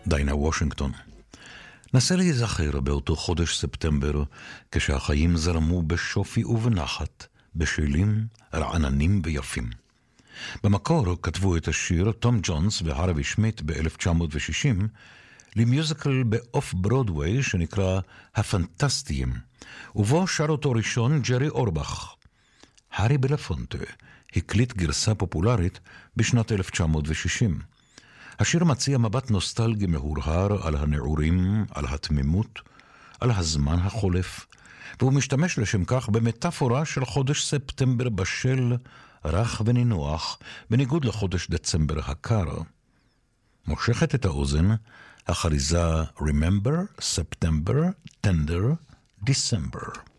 דיינה וושינגטון. נסה להיזכר באותו חודש ספטמבר, כשהחיים זרמו בשופי ובנחת, בשלים, רעננים ויפים. במקור כתבו את השיר תום ג'ונס והרווי שמיט ב-1960 למיוזיקל באוף ברודווי שנקרא הפנטסטיים, ובו שר אותו ראשון ג'רי אורבך. הארי בלפונטה הקליט גרסה פופולרית בשנת 1960. השיר מציע מבט נוסטלגי מהורהר על הנעורים, על התמימות, על הזמן החולף, והוא משתמש לשם כך במטאפורה של חודש ספטמבר בשל, רך ונינוח, בניגוד לחודש דצמבר הקר. מושכת את האוזן החריזה Remember, September, Tender, December.